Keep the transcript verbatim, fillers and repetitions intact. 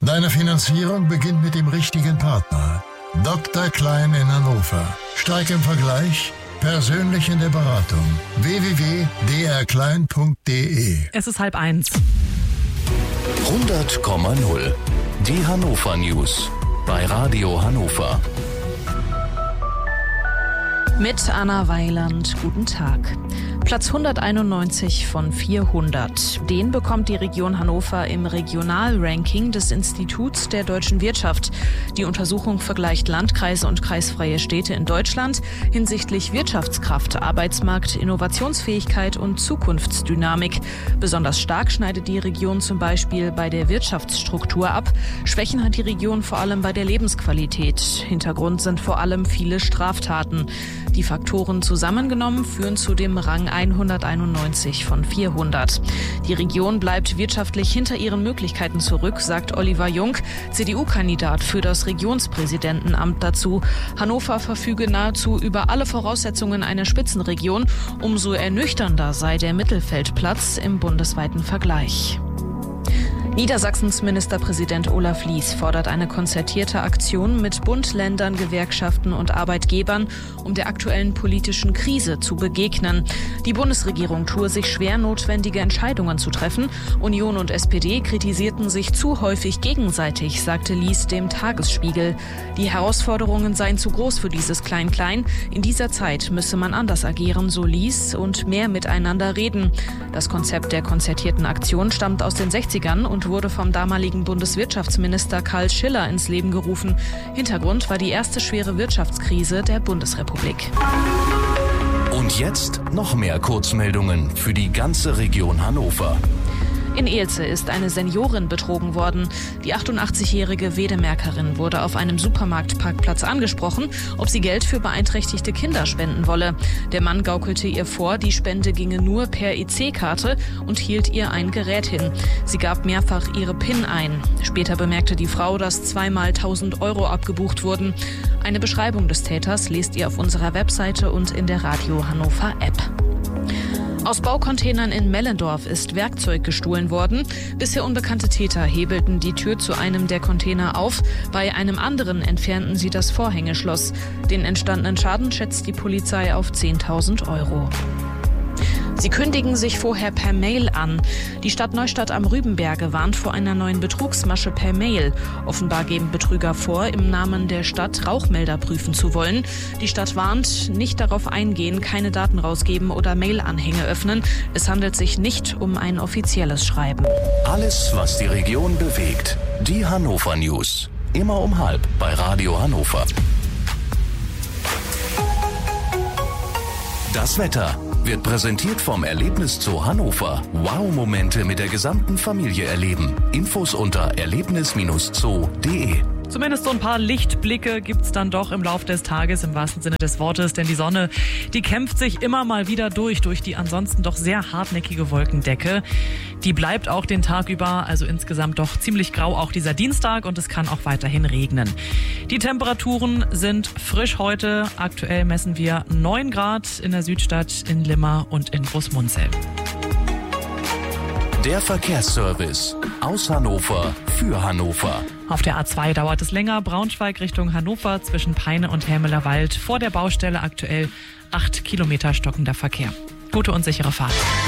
Deine Finanzierung beginnt mit dem richtigen Partner. Doktor Klein in Hannover. Stark im Vergleich, persönlich in der Beratung. w w w punkt d r klein punkt d e. Es ist halb eins. hundert Komma null. Die Hannover News bei Radio Hannover. Mit Anna Weiland, guten Tag. Platz hunderteinundneunzig von vierhundert. Den bekommt die Region Hannover im Regionalranking des Instituts der deutschen Wirtschaft. Die Untersuchung vergleicht Landkreise und kreisfreie Städte in Deutschland hinsichtlich Wirtschaftskraft, Arbeitsmarkt, Innovationsfähigkeit und Zukunftsdynamik. Besonders stark schneidet die Region zum Beispiel bei der Wirtschaftsstruktur ab. Schwächen hat die Region vor allem bei der Lebensqualität. Hintergrund sind vor allem viele Straftaten. Die Faktoren zusammengenommen führen zu dem Rang hunderteinundneunzig von vierhundert. Die Region bleibt wirtschaftlich hinter ihren Möglichkeiten zurück, sagt Oliver Jung, C D U-Kandidat für das Regionspräsidentenamt dazu. Hannover verfüge nahezu über alle Voraussetzungen einer Spitzenregion. Umso ernüchternder sei der Mittelfeldplatz im bundesweiten Vergleich. Niedersachsens Ministerpräsident Olaf Lies fordert eine konzertierte Aktion mit Bund, Ländern, Gewerkschaften und Arbeitgebern, um der aktuellen politischen Krise zu begegnen. Die Bundesregierung tue sich schwer, notwendige Entscheidungen zu treffen. Union und S P D kritisierten sich zu häufig gegenseitig, sagte Lies dem Tagesspiegel. Die Herausforderungen seien zu groß für dieses Klein-Klein. In dieser Zeit müsse man anders agieren, so Lies, und mehr miteinander reden. Das Konzept der konzertierten Aktion stammt aus den sechzigern und wurde vom damaligen Bundeswirtschaftsminister Karl Schiller ins Leben gerufen. Hintergrund war die erste schwere Wirtschaftskrise der Bundesrepublik. Und jetzt noch mehr Kurzmeldungen für die ganze Region Hannover. In Elze ist eine Seniorin betrogen worden. Die achtundachtzigjährige Wedemerkerin wurde auf einem Supermarktparkplatz angesprochen, ob sie Geld für beeinträchtigte Kinder spenden wolle. Der Mann gaukelte ihr vor, die Spende ginge nur per E C-Karte und hielt ihr ein Gerät hin. Sie gab mehrfach ihre PIN ein. Später bemerkte die Frau, dass zweimal tausend Euro abgebucht wurden. Eine Beschreibung des Täters lest ihr auf unserer Webseite und in der Radio Hannover App. Aus Baucontainern in Mellendorf ist Werkzeug gestohlen worden. Bisher unbekannte Täter hebelten die Tür zu einem der Container auf. Bei einem anderen entfernten sie das Vorhängeschloss. Den entstandenen Schaden schätzt die Polizei auf zehntausend Euro. Sie kündigen sich vorher per Mail an. Die Stadt Neustadt am Rübenberge warnt vor einer neuen Betrugsmasche per Mail. Offenbar geben Betrüger vor, im Namen der Stadt Rauchmelder prüfen zu wollen. Die Stadt warnt, nicht darauf eingehen, keine Daten rausgeben oder Mailanhänge öffnen. Es handelt sich nicht um ein offizielles Schreiben. Alles, was die Region bewegt. Die Hannover News. Immer um halb bei Radio Hannover. Das Wetter wird präsentiert vom Erlebniszoo Hannover. Wow-Momente mit der gesamten Familie erleben. Infos unter erlebnis zoo punkt de. Zumindest so ein paar Lichtblicke gibt's dann doch im Laufe des Tages, im wahrsten Sinne des Wortes. Denn die Sonne, die kämpft sich immer mal wieder durch, durch die ansonsten doch sehr hartnäckige Wolkendecke. Die bleibt auch den Tag über, also insgesamt doch ziemlich grau, auch dieser Dienstag. Und es kann auch weiterhin regnen. Die Temperaturen sind frisch heute. Aktuell messen wir neun Grad in der Südstadt, in Limmer und in Großmunzel. Der Verkehrsservice aus Hannover für Hannover. Auf der A zwei dauert es länger. Braunschweig Richtung Hannover zwischen Peine und Helmelerwald. Vor der Baustelle aktuell acht Kilometer stockender Verkehr. Gute und sichere Fahrt.